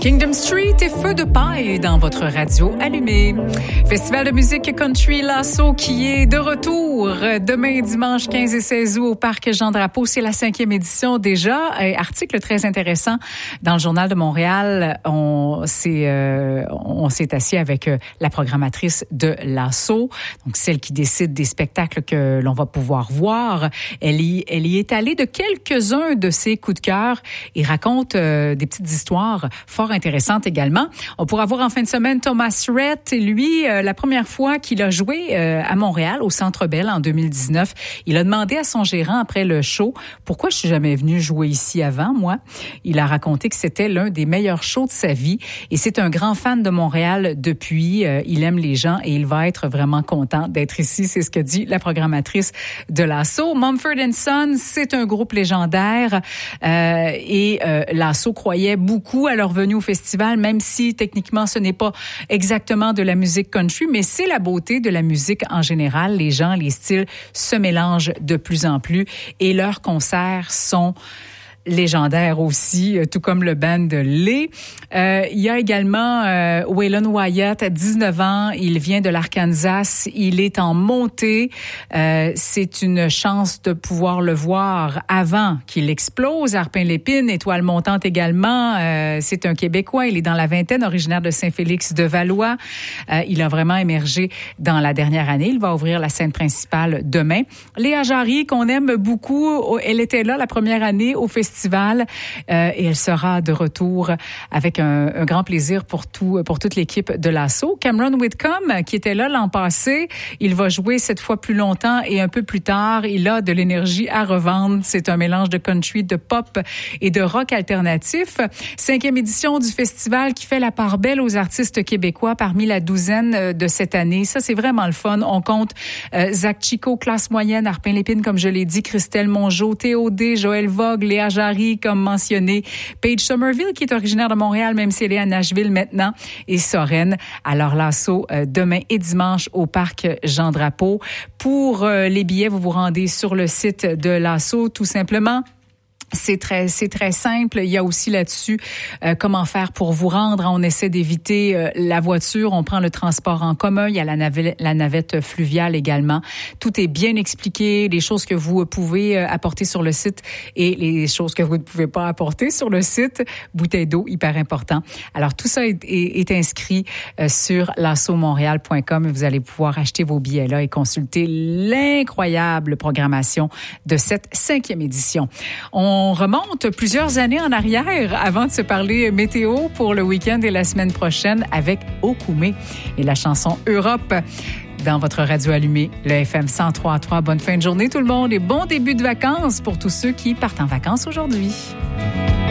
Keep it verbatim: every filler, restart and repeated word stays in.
Kingdom Street et Feu de paille dans votre radio allumée. Festival de musique country Lasso qui est de retour demain dimanche quinze et seize août au Parc Jean-Drapeau. C'est la cinquième édition déjà. Et article très intéressant dans le Journal de Montréal. On s'est, euh, on s'est assis avec la programmatrice de Lasso, donc celle qui décide des spectacles que l'on va pouvoir voir. Elle y, elle y est allée de quelques-uns de ses coups de cœur et raconte euh, des petites histoires fort intéressante également. On pourra voir en fin de semaine Thomas Rhett. Lui, euh, la première fois qu'il a joué euh, à Montréal, au Centre Bell en deux mille dix-neuf, il a demandé à son gérant après le show « Pourquoi je suis jamais venu jouer ici avant, moi? » Il a raconté que c'était l'un des meilleurs shows de sa vie et c'est un grand fan de Montréal depuis. Euh, il aime les gens et il va être vraiment content d'être ici. C'est ce que dit la programmatrice de Lasso. Mumford and Sons, c'est un groupe légendaire euh, et euh, Lasso croyait beaucoup à leur venue au festival, même si techniquement ce n'est pas exactement de la musique country, mais c'est la beauté de la musique en général. Les gens, les styles se mélangent de plus en plus et leurs concerts sont légendaire aussi, tout comme le band Lee. Euh, il y a également euh, Waylon Wyatt, à dix-neuf ans. Il vient de l'Arkansas. Il est en montée. Euh, c'est une chance de pouvoir le voir avant qu'il explose. Arpin-Lépine, étoile montante également. Euh, c'est un Québécois. Il est dans la vingtaine, originaire de Saint-Félix-de-Valois. Euh, il a vraiment émergé dans la dernière année. Il va ouvrir la scène principale demain. Léa Jarry, qu'on aime beaucoup. Elle était là la première année au festival. Festival euh, et elle sera de retour avec un, un grand plaisir pour tout pour toute l'équipe de Lasso. Cameron Whitcomb qui était là l'an passé, il va jouer cette fois plus longtemps et un peu plus tard. Il a de l'énergie à revendre. C'est un mélange de country, de pop et de rock alternatif. Cinquième édition du festival qui fait la part belle aux artistes québécois parmi la douzaine de cette année. Ça c'est vraiment le fun. On compte euh, Zach Chico, classe moyenne, Arpin-Lépine comme je l'ai dit, Christelle Mongeau, Théo D, Joël Vogue, Léa Jarry, comme mentionné, Paige Somerville, qui est originaire de Montréal, même si elle est à Nashville maintenant, et Soren. Alors, Lasso, euh, demain et dimanche au Parc Jean-Drapeau. Pour euh, les billets, vous vous rendez sur le site de Lasso, tout simplement. C'est très, c'est très simple. Il y a aussi là-dessus euh, comment faire pour vous rendre. On essaie d'éviter euh, la voiture. On prend le transport en commun. Il y a la navette, la navette fluviale également. Tout est bien expliqué. Les choses que vous pouvez euh, apporter sur le site et les choses que vous ne pouvez pas apporter sur le site. Bouteille d'eau, hyper important. Alors, tout ça est, est, est inscrit euh, sur lasso montréal point com. Vous allez pouvoir acheter vos billets là et consulter l'incroyable programmation de cette cinquième édition. On On remonte plusieurs années en arrière avant de se parler météo pour le week-end et la semaine prochaine avec Okoumé et la chanson Europe dans votre radio allumée, le F M cent trois point trois. Bonne fin de journée tout le monde et bon début de vacances pour tous ceux qui partent en vacances aujourd'hui.